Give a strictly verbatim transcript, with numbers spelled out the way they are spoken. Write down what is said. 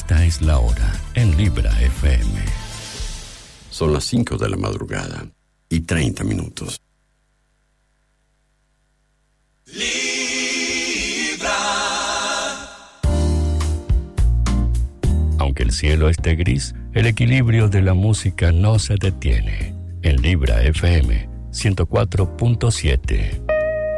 Esta es la hora en Libra F M. Son las cinco de la madrugada y treinta minutos. Libra. Aunque el cielo esté gris, el equilibrio de la música no se detiene. En Libra F M ciento cuatro punto siete.